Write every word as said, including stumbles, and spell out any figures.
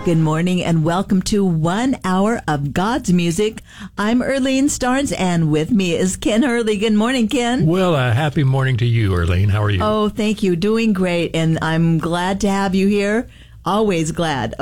Good morning and welcome to one hour of God's music. I'm Erlene Starnes and with me is Ken Hurley. Good morning, Ken. Well, a uh, happy morning to you, Erlene. How are you? Oh, thank you. Doing great. And I'm glad to have you here. Always glad.